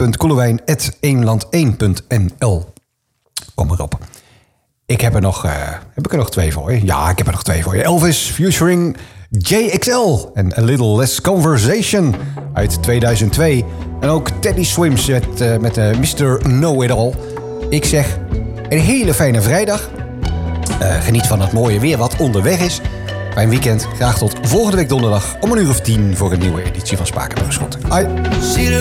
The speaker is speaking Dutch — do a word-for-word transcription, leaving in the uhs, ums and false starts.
punt koelewijn apenstaartje eenland één punt n l. Kom erop. Ik heb er nog, uh, heb ik er nog twee voor je? Ja, ik heb er nog twee voor je. Elvis featuring J X L en A Little Less Conversation uit tweeduizend twee. En ook Teddy Swims met, uh, met uh, mister Know It All. Ik zeg, een hele fijne vrijdag. Uh, geniet van het mooie weer wat onderweg is. Fijn weekend. Graag tot volgende week donderdag om een uur of tien voor een nieuwe editie van Spakenburg Schot. Hoi.